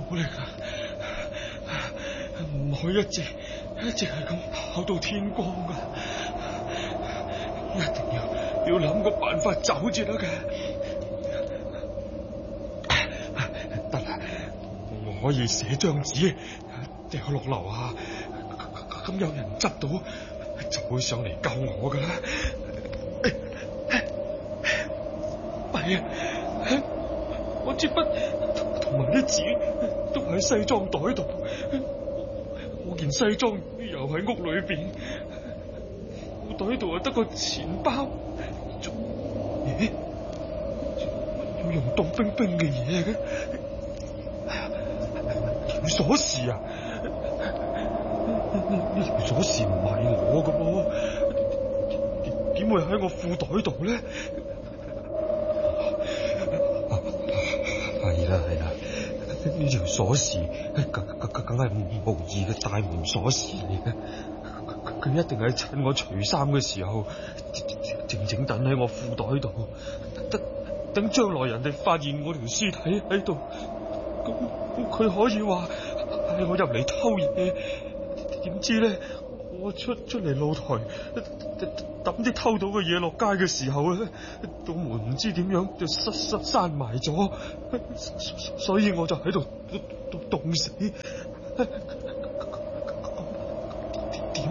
努力啊，唔可以一直係咁跑到天光噶，一定要諗個辦法走至得嘅。得啦，我可以寫張紙掉落樓下，咁有人執到就會上嚟救我噶啦。弊啊！我支筆同埋啲紙都喺西裝袋度，我件西裝又喺屋裏邊，褲袋度又得個錢包，咦？要用凍冰冰嘅嘢嘅？條鎖匙啊！呢條鎖匙唔係我嘅噃，點會喺我褲袋度咧？係啦，呢條鎖匙梗係無疑嘅大門鎖匙嚟嘅，佢一定係趁我除衫嘅時候靜等喺我褲袋度，等將來人哋發現我條屍體喺度，咁佢可以話係我入嚟偷嘢，點知咧我出嚟露台抌啲偷到嘅嘢落街嘅時候咧，道門唔知點樣就閂埋咗，所以我就喺度凍死。點？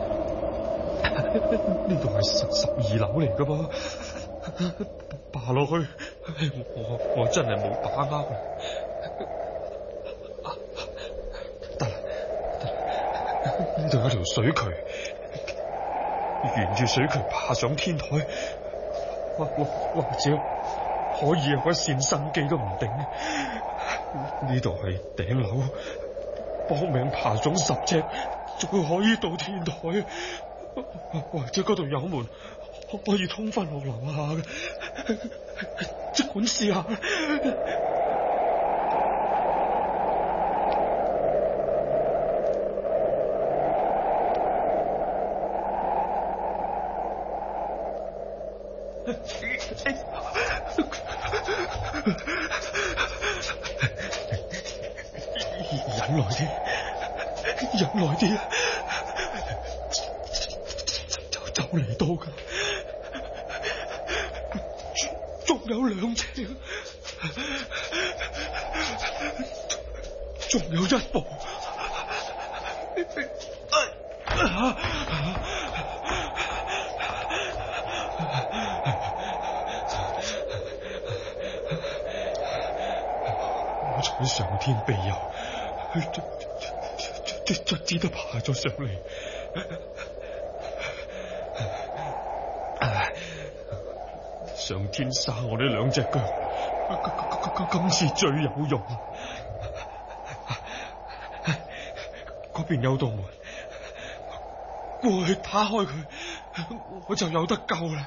呢度係12樓嚟噶噃，爬落去我真係冇把握。得啦，呢度有條水渠，沿住水渠爬上天台，或者可以有一線生機都唔定。呢度係頂樓，搏命爬上10尺，仲可以到天台，或者嗰度有門可以通翻落樓下嘅，即管試下。忍耐啲，就嚟到噶，仲有2尺，仲有1步。我在上天庇佑，卒之都爬咗上嚟。上天生我呢2隻腳，今次最有用。嗰邊有道門，過去打開佢，我就有得救啦。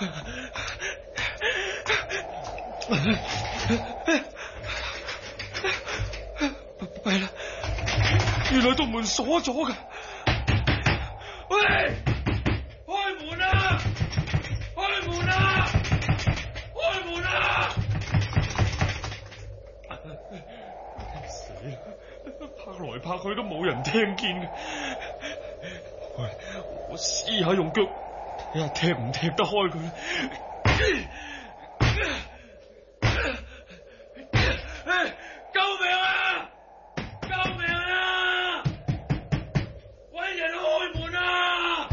弊啦，原來道門鎖咗噶。喂，開門啊！開門啊！開門啊！死啦！拍來拍去都冇人聽見。我試下用腳睇下踢唔踢得開佢。救命啊！救命啊！搵人開門啊！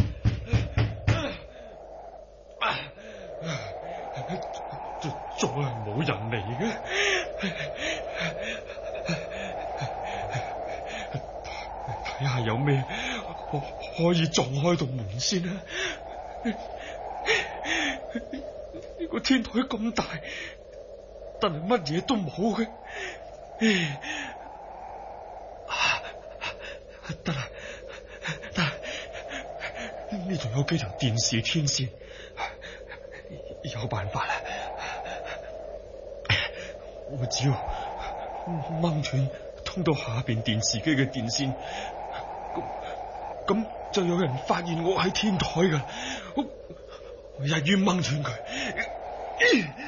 再冇人嚟嘅，睇下有咩可以撞開道門先啊！呢個天台咁大，但係乜嘢都冇嘅。得啦，呢度有幾條電視天線，有辦法啦。我只要掹斷通到下邊電視機嘅電線，咁就有人發現我喺天台噶。我一於掹斷佢。